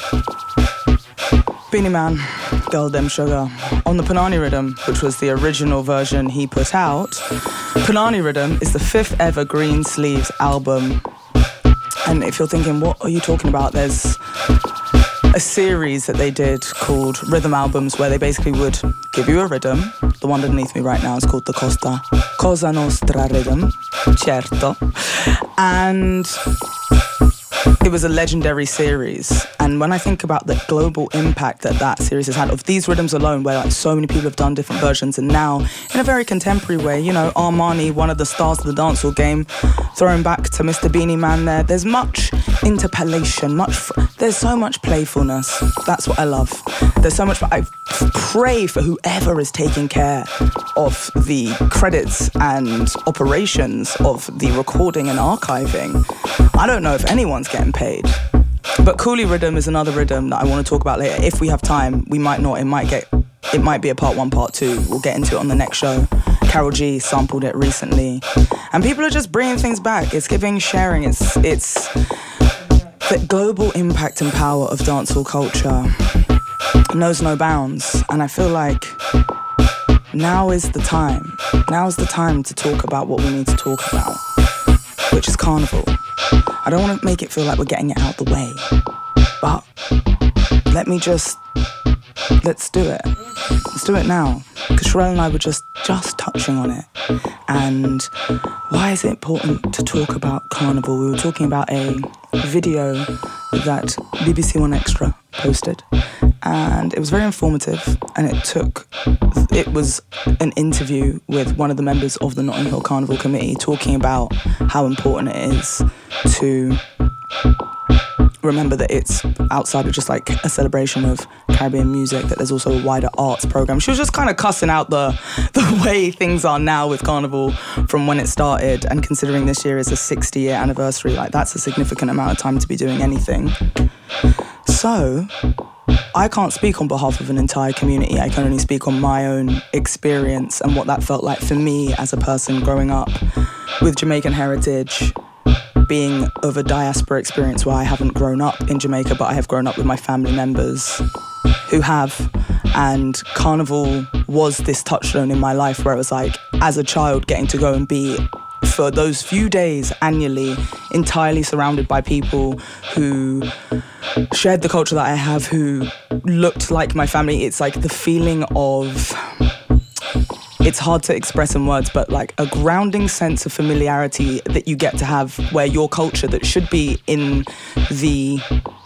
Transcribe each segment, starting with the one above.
Beenie Man, Girl Dem Sugar. On the Panani Rhythm, which was the original version he put out, Panani Rhythm is the 5th ever Green Sleeves album. And if you're thinking, what are you talking about? There's a series that they did called Rhythm Albums, where they basically would give you a rhythm. The one underneath me right now is called the Cosa Nostra Rhythm, certo. And it was a legendary series. And when I think about the global impact that that series has had, of these rhythms alone, where like so many people have done different versions, and now in a very contemporary way, you know, Armani, one of the stars of the dancehall game, throwing back to Mr. Beenie Man there. There's much interpolation, there's so much playfulness. That's what I love. There's so much. I pray for whoever is taking care of the credits and operations of the recording and archiving. I don't know if anyone's getting paid. But Coolie Rhythm is another rhythm that I want to talk about later. If we have time, we might not. It might be a part 1, part 2. We'll get into it on the next show. Karol G sampled it recently. And people are just bringing things back. It's giving, sharing. It's the global impact and power of dancehall culture knows no bounds. And I feel like now is the time. Now is the time to talk about what we need to talk about, which is carnival. I don't want to make it feel like we're getting it out the way, but let's do it. Let's do it now. Because Sherelle and I were just touching on it. And why is it important to talk about carnival? We were talking about a video that BBC One Extra posted. And it was very informative, and it was an interview with one of the members of the Notting Hill Carnival Committee talking about how important it is to remember that it's outside of just like a celebration of Caribbean music, that there's also a wider arts program. She was just kind of cussing out the way things are now with Carnival from when it started, and considering this year is a 60-year anniversary, like that's a significant amount of time to be doing anything. So I can't speak on behalf of an entire community. I can only speak on my own experience and what that felt like for me as a person growing up with Jamaican heritage, being of a diaspora experience where I haven't grown up in Jamaica, but I have grown up with my family members who have. And Carnival was this touchstone in my life where it was like, as a child, getting to go and be, for those few days annually, entirely surrounded by people who shared the culture that I have, who looked like my family. It's like the feeling of, it's hard to express in words, but like a grounding sense of familiarity that you get to have, where your culture that should be in the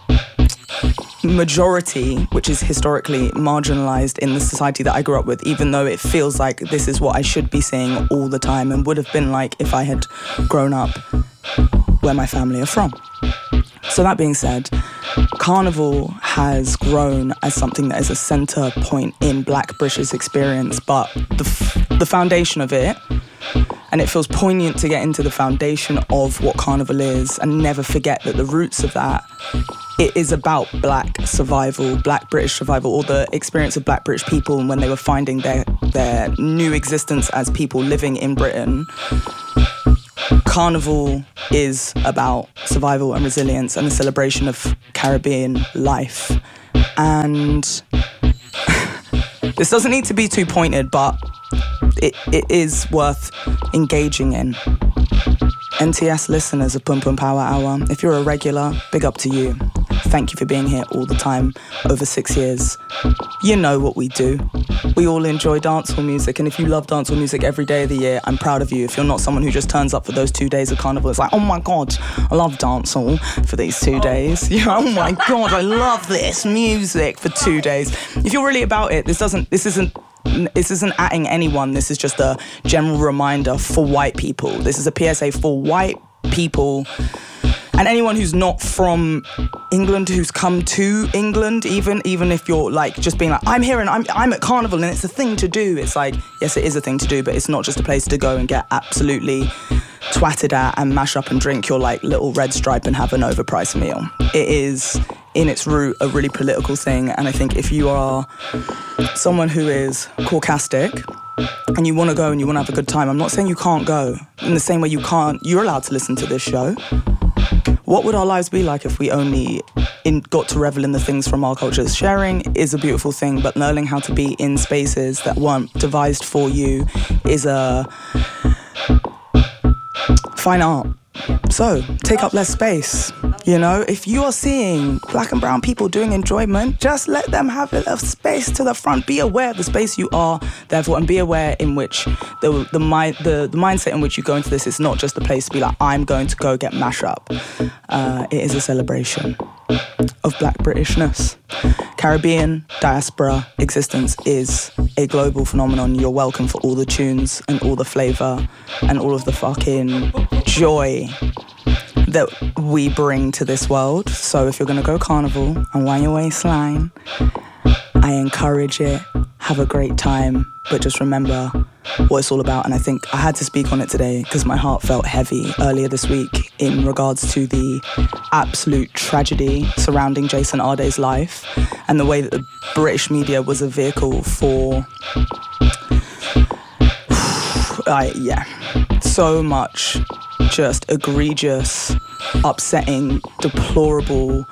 majority, which is historically marginalized in the society that I grew up with, even though it feels like this is what I should be seeing all the time and would have been like if I had grown up where my family are from. So that being said, Carnival has grown as something that is a centre point in Black British experience, but the foundation of it, and it feels poignant to get into the foundation of what Carnival is and never forget that the roots of that, it is about Black survival, Black British survival, or the experience of Black British people and when they were finding their new existence as people living in Britain. Carnival is about survival and resilience and the celebration of Caribbean life. And this doesn't need to be too pointed, but it is worth engaging in. NTS listeners of Pum Pum Power Hour, if you're a regular, big up to you. Thank you for being here all the time, over 6 years. You know what we do. We all enjoy dancehall music, and if you love dancehall music every day of the year, I'm proud of you. If you're not someone who just turns up for those 2 days of Carnival, it's like, oh my God, I love dancehall for these 2 days. Yeah, oh my God, I love this music for 2 days. If you're really about it, this isn't atting anyone. This is just a general reminder for white people. This is a PSA for white people and anyone who's not from England, who's come to England, even if you're like just being like, I'm here and I'm at Carnival and it's a thing to do. It's like, yes, it is a thing to do, but it's not just a place to go and get absolutely twatted at and mash up and drink your like little red stripe and have an overpriced meal. It is in its root a really political thing, and I think if you are someone who is caucastic and you want to go and you want to have a good time, I'm not saying you can't go in the same way you're allowed to listen to this show. what would our lives be like if we only got to revel in the things from our cultures? Sharing is a beautiful thing, but learning how to be in spaces that weren't devised for you is a fine art. So, take up less space. You know, if you are seeing black and brown people doing enjoyment, just let them have a space to the front. Be aware of the space you are, therefore, and be aware in which the mindset in which you go into this is not just a place to be like, I'm going to go get mash up. It is a celebration of black Britishness. Caribbean diaspora existence is a global phenomenon. You're welcome for all the tunes and all the flavour and all of the fucking joy that we bring to this world. So if you're going to go carnival and wind your waistline, I encourage it. Have a great time, but just remember what it's all about. And I think I had to speak on it today because my heart felt heavy earlier this week in regards to the absolute tragedy surrounding Jason Arde's life and the way that the British media was a vehicle for so much just egregious, upsetting, deplorable.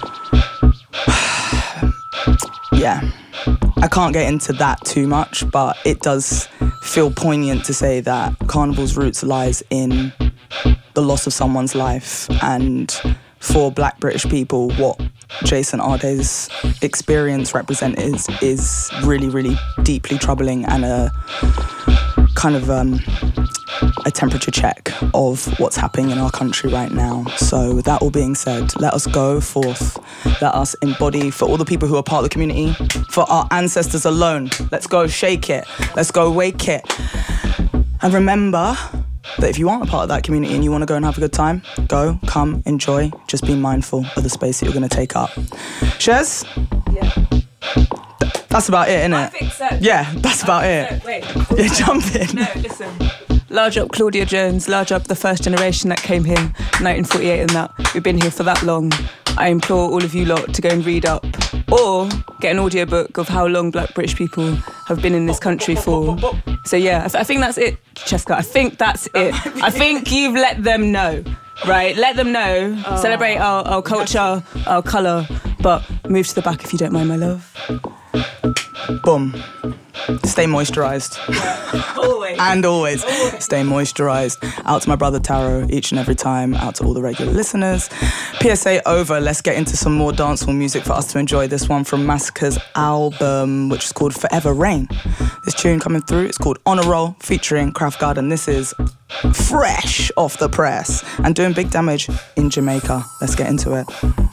I can't get into that too much, but it does feel poignant to say that Carnival's roots lies in the loss of someone's life, and for black British people, what Jason Arde's experience represents is really, really deeply troubling and a kind of a temperature check of what's happening in our country right now. So with that all being said, let us go forth. Let us embody for all the people who are part of the community, for our ancestors alone. Let's go shake it. Let's go wake it. And remember that if you aren't a part of that community and you want to go and have a good time, go, come, enjoy. Just be mindful of the space that you're going to take up. Shez? Yeah. That's about it, innit? I think so. Yeah, that's about it. So, wait. Yeah, jump in. No, listen. Large up Claudia Jones, large up the first generation that came here, 1948 and that. We've been here for that long. I implore all of you lot to go and read up or get an audiobook of how long black British people have been in this country for. So yeah, I think that's it, Cheska. I think that's it. I think you've let them know, right? Let them know. Celebrate our culture, our colour, but move to the back if you don't mind, my love. Boom. Stay moisturised. Yeah, always. And always stay moisturised. Out to my brother Taro each and every time. Out to all the regular listeners. PSA over. Let's get into some more dancehall music for us to enjoy. This one from Massacre's album, which is called Forever Rain. This tune coming through, it's called On a Roll, featuring Craft Garden. This is fresh off the press and doing big damage in Jamaica. Let's get into it.